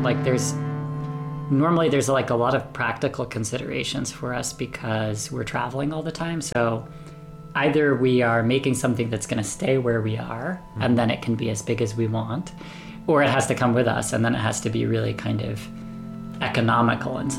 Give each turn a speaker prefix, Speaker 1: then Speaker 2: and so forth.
Speaker 1: Like normally there's like a lot of practical considerations for us because we're traveling all the time. So either we are making something that's going to stay where we are and then it can be as big as we want, or it has to come with us and then it has to be really kind of economical in some